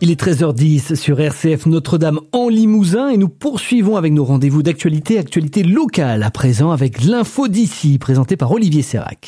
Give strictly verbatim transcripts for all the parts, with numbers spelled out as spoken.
Il est treize heures dix sur R C F Notre-Dame en Limousin et nous poursuivons avec nos rendez-vous d'actualité, actualité locale à présent avec l'info d'ici présentée par Olivier Sérac.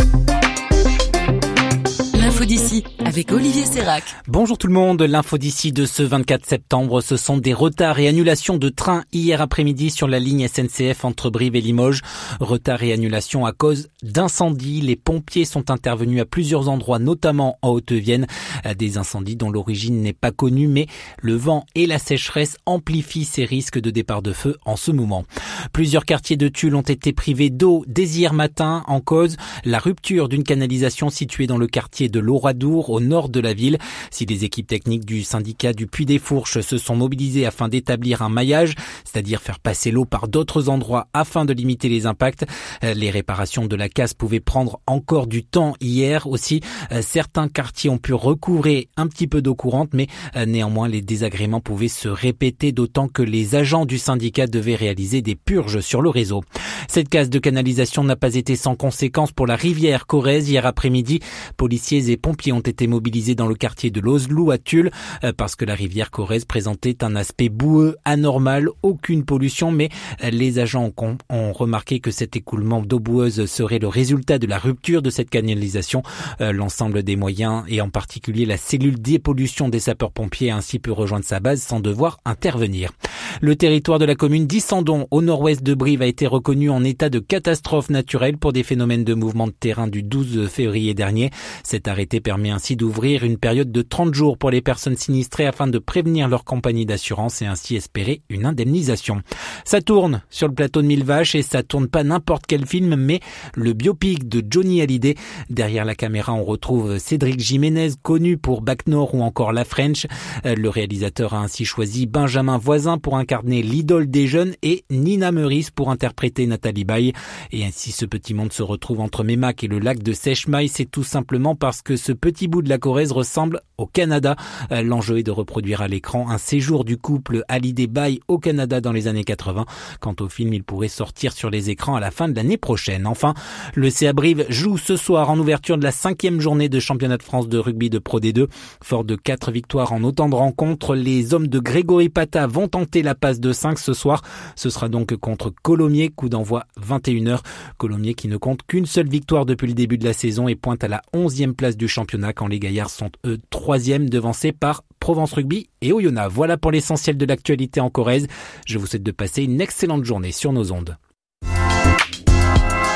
L'info d'ici avec Olivier Sérac. Bonjour tout le monde, l'info d'ici de ce vingt-quatre septembre, ce sont des retards et annulations de trains hier après-midi sur la ligne S N C F entre Brive et Limoges. Retards et annulations à cause d'incendies. Les pompiers sont intervenus à plusieurs endroits, notamment en Haute-Vienne. Des incendies dont l'origine n'est pas connue, mais le vent et la sécheresse amplifient ces risques de départ de feu en ce moment. Plusieurs quartiers de Tulle ont été privés d'eau dès hier matin, en cause la rupture d'une canalisation située dans le quartier de l'Oradour, au nord de la ville. Si les équipes techniques du syndicat du Puy des Fourches se sont mobilisées afin d'établir un maillage, c'est-à-dire faire passer l'eau par d'autres endroits afin de limiter les impacts, les réparations de la casse pouvaient prendre encore du temps hier aussi. Certains quartiers ont pu recouvrer un petit peu d'eau courante, mais néanmoins les désagréments pouvaient se répéter, d'autant que les agents du syndicat devaient réaliser des purges sur le réseau. Cette casse de canalisation n'a pas été sans conséquence pour la rivière Corrèze. Hier après-midi, policiers et pompiers ont été mobilisés dans le quartier de l'Ozelou à Tulle parce que la rivière Corrèze présentait un aspect boueux, anormal, aucune pollution, mais les agents ont, ont remarqué que cet écoulement d'eau boueuse serait le résultat de la rupture de cette canalisation. L'ensemble des moyens et en particulier la cellule dépollution des sapeurs-pompiers a ainsi pu rejoindre sa base sans devoir intervenir. Le territoire de la commune d'Issandon, au nord-ouest de Brive, a été reconnu en état de catastrophe naturelle pour des phénomènes de mouvement de terrain du douze février dernier. Cet arrêté permet ainsi d'ouvrir une période de trente jours pour les personnes sinistrées afin de prévenir leur compagnie d'assurance et ainsi espérer une indemnisation. Ça tourne sur le plateau de Mille Vaches et ça tourne pas n'importe quel film, mais le biopic de Johnny Hallyday. Derrière la caméra, on retrouve Cédric Jiménez, connu pour Bac Nord ou encore La French. Le réalisateur a ainsi choisi Benjamin Voisin pour incarner l'idole des jeunes et Nina Meurice pour interpréter Nathalie Baye. Et ainsi ce petit monde se retrouve entre Meymac et le lac de Seichemaï, c'est tout simplement parce que ce petit bout de la Corrèze ressemble au Canada. L'enjeu est de reproduire à l'écran un séjour du couple Hallyday-Baye au Canada dans les années quatre-vingts. Quant au film, il pourrait sortir sur les écrans à la fin de l'année prochaine. Enfin, le C A Brive joue ce soir en ouverture de la cinquième journée de championnat de France de rugby de Pro D deux. Fort de quatre victoires en autant de rencontres, les hommes de Grégory Pata vont tenter la passe de cinq ce soir. Ce sera donc contre Colomiers, coup d'envoi vingt et une heures. Colomiers qui ne compte qu'une seule victoire depuis le début de la saison et pointe à la onzième place du championnat quand les Gaillards sont eux troisième, devancés par Provence Rugby et Oyonnax. Voilà pour l'essentiel de l'actualité en Corrèze. Je vous souhaite de passer une excellente journée sur nos ondes.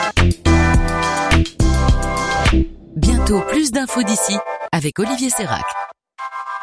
Bientôt plus d'infos d'ici avec Olivier Sérac.